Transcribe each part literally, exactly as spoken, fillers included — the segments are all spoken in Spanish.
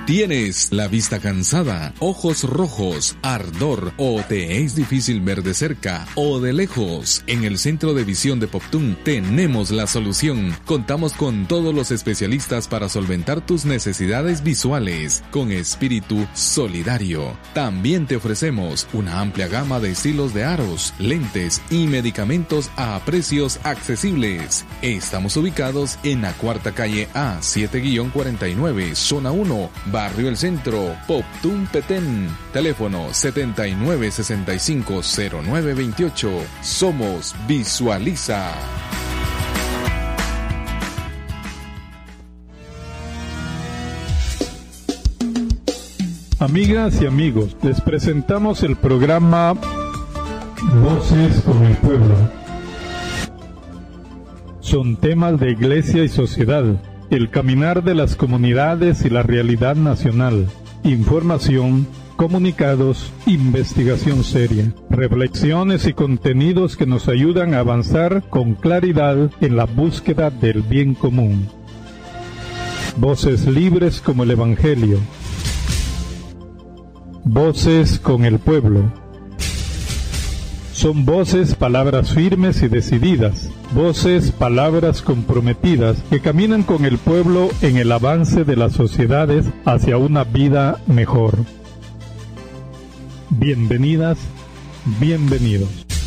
¿Tienes la vista cansada, ojos rojos, ardor o te es difícil ver de cerca o de lejos? En el Centro de Visión de Poptún tenemos la solución. Contamos con todos los especialistas para solventar tus necesidades visuales con espíritu solidario. También te ofrecemos una amplia gama de estilos de aros, lentes y medicamentos a precios accesibles. Estamos ubicados en la cuarta calle A siete cuarenta y nueve, zona uno, Barrio El Centro, Poptún, Petén. Teléfono setenta y nueve sesenta y cinco cero nueve veintiocho. Somos Visualiza. Amigas y amigos, les presentamos el programa Voces con el Pueblo. Son temas de iglesia y sociedad, el caminar de las comunidades y la realidad nacional, información, comunicados, investigación seria, reflexiones y contenidos que nos ayudan a avanzar con claridad en la búsqueda del bien común. Voces libres como el Evangelio. Voces con el pueblo. Son voces, palabras firmes y decididas, voces, palabras comprometidas que caminan con el pueblo en el avance de las sociedades hacia una vida mejor. Bienvenidas, bienvenidos.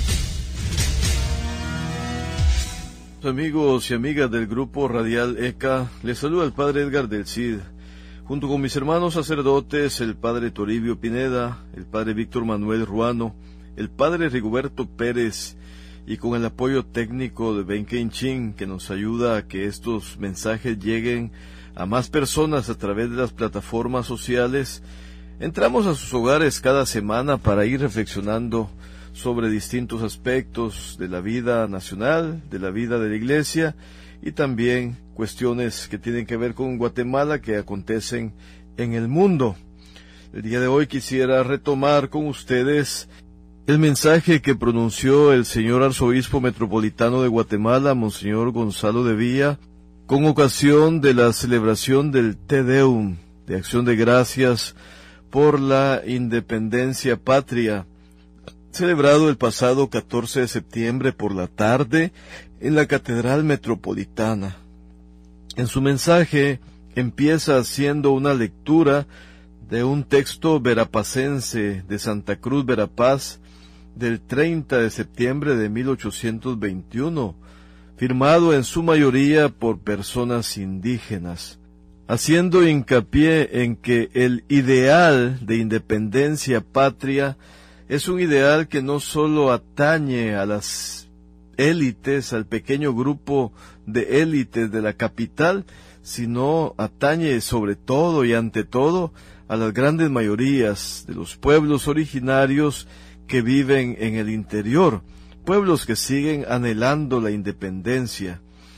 Amigos y amigas del Grupo Radial E C A, les saluda el Padre Edgar del Cid, junto con mis hermanos sacerdotes, el Padre Toribio Pineda, el Padre Víctor Manuel Ruano, el Padre Rigoberto Pérez, y con el apoyo técnico de Ben Kenchin, que nos ayuda a que estos mensajes lleguen a más personas a través de las plataformas sociales. Entramos a sus hogares cada semana para ir reflexionando sobre distintos aspectos de la vida nacional, de la vida de la Iglesia, y también cuestiones que tienen que ver con Guatemala que acontecen en el mundo. El día de hoy quisiera retomar con ustedes el mensaje que pronunció el señor arzobispo metropolitano de Guatemala, Monseñor Gonzalo de Villa, con ocasión de la celebración del Te Deum, de acción de gracias por la independencia patria, celebrado el pasado catorce de septiembre por la tarde en la Catedral Metropolitana. En su mensaje empieza haciendo una lectura de un texto verapacense de Santa Cruz, Verapaz, del treinta de septiembre de mil ochocientos veintiuno, firmado en su mayoría por personas indígenas, haciendo hincapié en que el ideal de independencia patria es un ideal que no solo atañe a las élites, al pequeño grupo de élites de la capital, sino atañe sobre todo y ante todo a las grandes mayorías de los pueblos originarios que viven en el interior, pueblos que siguen anhelando la independencia.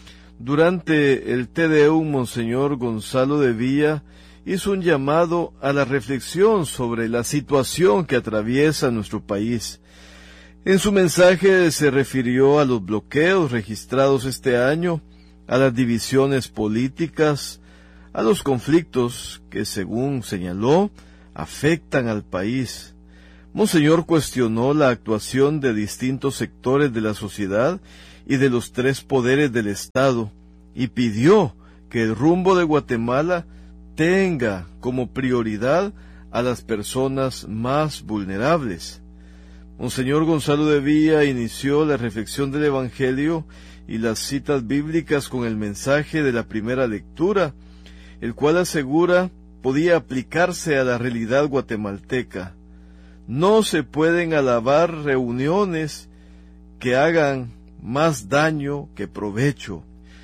Durante el Te Deum, Monseñor Gonzalo de Villa hizo un llamado a la reflexión sobre la situación que atraviesa nuestro país. En su mensaje se refirió a los bloqueos registrados este año, a las divisiones políticas, a los conflictos que, según señaló, afectan al país. Monseñor cuestionó la actuación de distintos sectores de la sociedad y de los tres poderes del Estado, y pidió que el rumbo de Guatemala tenga como prioridad a las personas más vulnerables. Monseñor Gonzalo de Villa inició la reflexión del Evangelio y las citas bíblicas con el mensaje de la primera lectura, el cual asegura podía aplicarse a la realidad guatemalteca. No se pueden alabar reuniones que hagan más daño que provecho,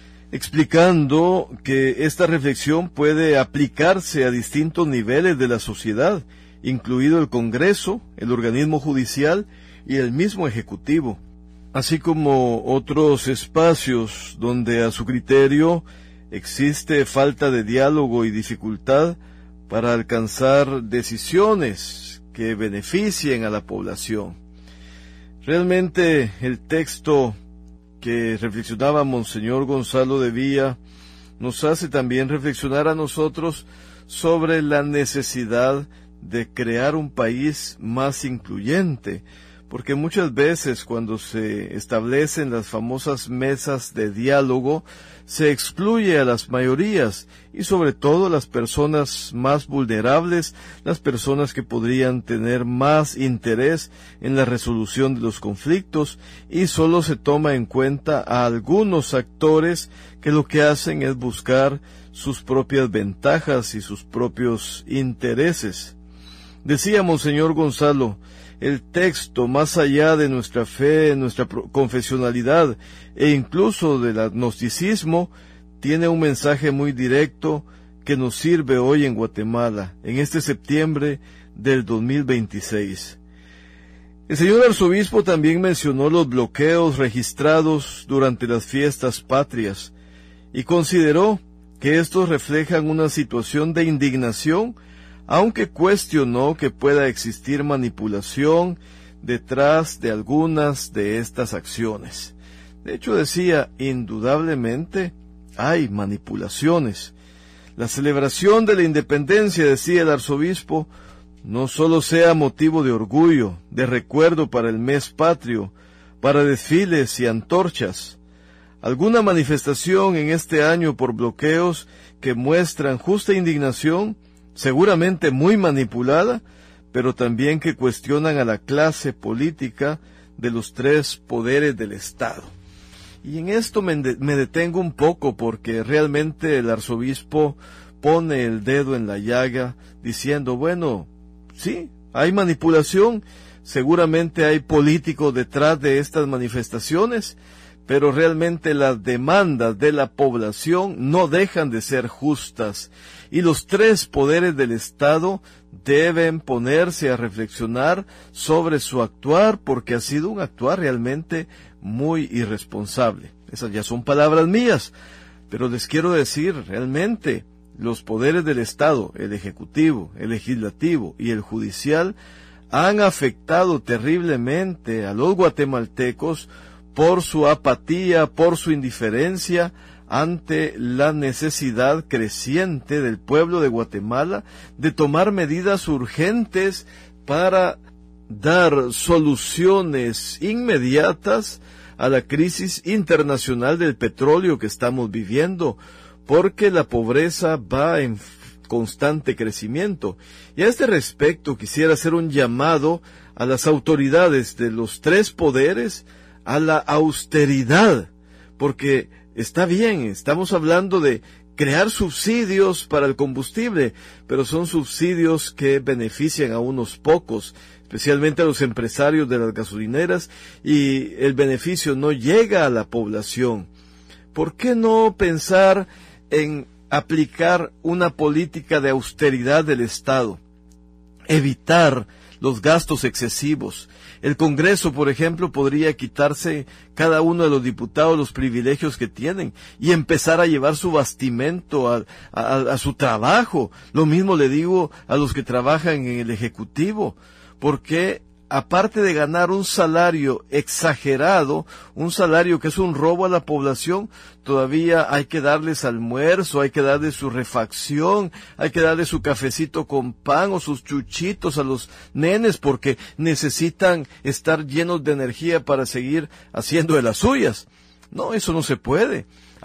explicando que esta reflexión puede aplicarse a distintos niveles de la sociedad, incluido el Congreso, el organismo judicial y el mismo Ejecutivo, así como otros espacios donde a su criterio existe falta de diálogo y dificultad para alcanzar decisiones que beneficien a la población. Realmente el texto que reflexionaba Monseñor Gonzalo de Villa nos hace también reflexionar a nosotros sobre la necesidad de crear un país más incluyente, porque muchas veces cuando se establecen las famosas mesas de diálogo, se excluye a las mayorías y sobre todo a las personas más vulnerables, las personas que podrían tener más interés en la resolución de los conflictos, y solo se toma en cuenta a algunos actores que lo que hacen es buscar sus propias ventajas y sus propios intereses. Decía Monseñor Gonzalo, el texto, más allá de nuestra fe, nuestra confesionalidad e incluso del agnosticismo, tiene un mensaje muy directo que nos sirve hoy en Guatemala, en este septiembre del dos mil veintiséis. El señor arzobispo también mencionó los bloqueos registrados durante las fiestas patrias y consideró que estos reflejan una situación de indignación, aunque cuestionó que pueda existir manipulación detrás de algunas de estas acciones. De hecho, decía, indudablemente hay manipulaciones. La celebración de la independencia, decía el arzobispo, no solo sea motivo de orgullo, de recuerdo para el mes patrio, para desfiles y antorchas. Alguna manifestación en este año por bloqueos que muestran justa indignación, seguramente muy manipulada, pero también que cuestionan a la clase política de los tres poderes del Estado. Y en esto me, me detengo un poco porque realmente el arzobispo pone el dedo en la llaga diciendo, bueno, sí, hay manipulación, seguramente hay políticos detrás de estas manifestaciones, pero realmente las demandas de la población no dejan de ser justas, y los tres poderes del Estado deben ponerse a reflexionar sobre su actuar, porque ha sido un actuar realmente muy irresponsable. Esas ya son palabras mías, pero les quiero decir, realmente, los poderes del Estado, el Ejecutivo, el Legislativo y el Judicial, han afectado terriblemente a los guatemaltecos por su apatía, por su indiferencia ante la necesidad creciente del pueblo de Guatemala de tomar medidas urgentes para dar soluciones inmediatas a la crisis internacional del petróleo que estamos viviendo, porque la pobreza va en constante crecimiento. Y a este respecto quisiera hacer un llamado a las autoridades de los tres poderes a la austeridad, porque está bien, estamos hablando de crear subsidios para el combustible, pero son subsidios que benefician a unos pocos, especialmente a los empresarios de las gasolineras, y el beneficio no llega a la población. ¿Por qué no pensar en aplicar una política de austeridad del Estado? Evitar los gastos excesivos. El Congreso, por ejemplo, podría quitarse cada uno de los diputados los privilegios que tienen y empezar a llevar su bastimento a, a, a su trabajo. Lo mismo le digo a los que trabajan en el Ejecutivo, porque aparte de ganar un salario exagerado, un salario que es un robo a la población, todavía hay que darles almuerzo, hay que darles su refacción, hay que darles su cafecito con pan o sus chuchitos a los nenes porque necesitan estar llenos de energía para seguir haciendo de las suyas. No, eso no se puede.